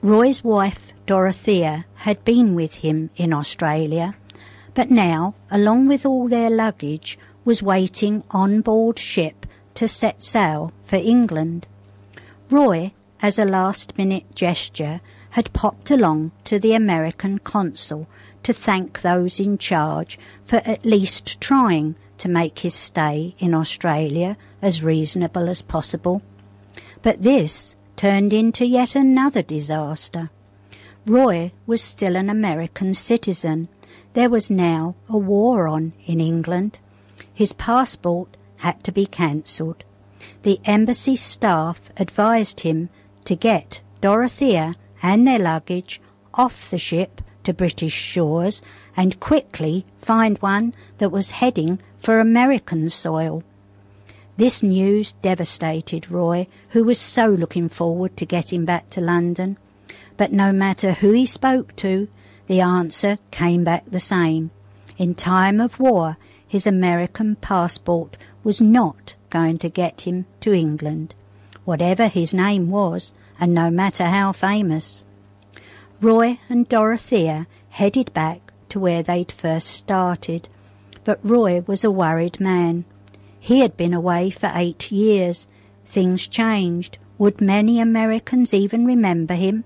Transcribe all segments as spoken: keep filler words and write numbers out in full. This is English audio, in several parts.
Roy's wife, Dorothea, had been with him in Australia, but now, along with all their luggage, was waiting on board ship to set sail for England. Roy, as a last-minute gesture, had popped along to the American consul to thank those in charge for at least trying to make his stay in Australia as reasonable as possible. But this turned into yet another disaster. Roy was still an American citizen. There was now a war on in England. His passport had to be cancelled. The embassy staff advised him to get Dorothea and their luggage off the ship to British shores and quickly find one that was heading for American soil. This news devastated Roy, who was so looking forward to getting back to London. But no matter who he spoke to, the answer came back the same. In time of war, his American passport was not going to get him to England, whatever his name was, and no matter how famous. Roy and Dorothea headed back to where they'd first started, but Roy was a worried man. He had been away for eight years. Things changed. Would many Americans even remember him?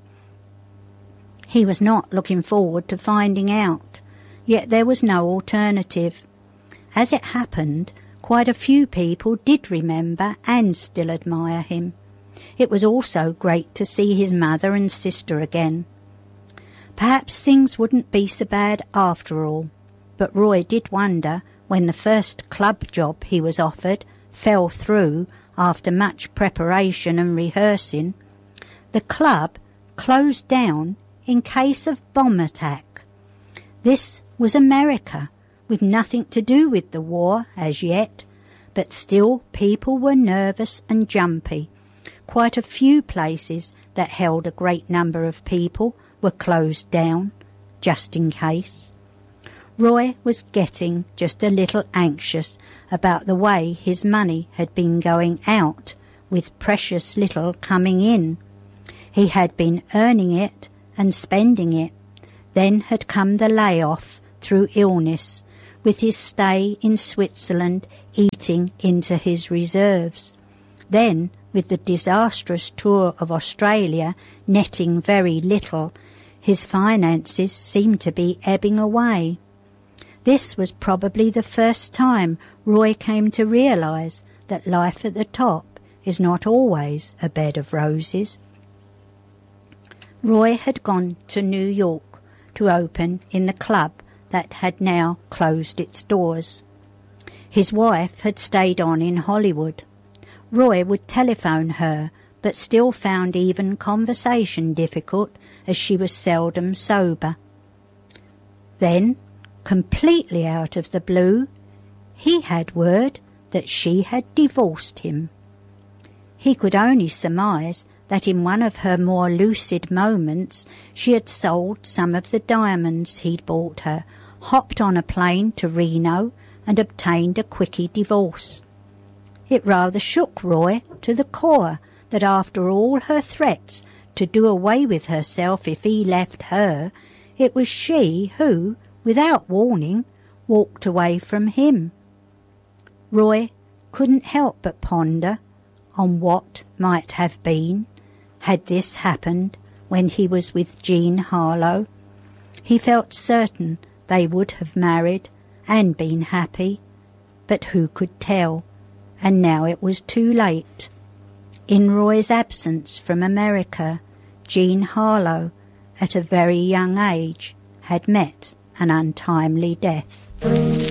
He was not looking forward to finding out, yet there was no alternative. As it happened, quite a few people did remember and still admire him. It was also great to see his mother and sister again. Perhaps things wouldn't be so bad after all, but Roy did wonder when the first club job he was offered fell through after much preparation and rehearsing. The club closed down in case of bomb attack. This was America, with nothing to do with the war as yet, but still people were nervous and jumpy. Quite a few places that held a great number of people were closed down, just in case. Roy was getting just a little anxious about the way his money had been going out, with precious little coming in. He had been earning it and spending it. Then had come the layoff through illness, with his stay in Switzerland eating into his reserves. Then, with the disastrous tour of Australia netting very little, his finances seemed to be ebbing away. This was probably the first time Roy came to realise that life at the top is not always a bed of roses. Roy had gone to New York to open in the club that had now closed its doors. His wife had stayed on in Hollywood. Roy would telephone her, but still found even conversation difficult, as she was seldom sober. Then, completely out of the blue, he had word that she had divorced him. He could only surmise that in one of her more lucid moments she had sold some of the diamonds he'd bought her, hopped on a plane to Reno, and obtained a quickie divorce. It rather shook Roy to the core that after all her threats to do away with herself if he left her, it was she who, without warning, walked away from him. Roy couldn't help but ponder on what might have been had this happened when he was with Jean Harlow. He felt certain they would have married and been happy, but who could tell? And now it was too late. In Roy's absence from America, Jean Harlow, at a very young age, had met an untimely death.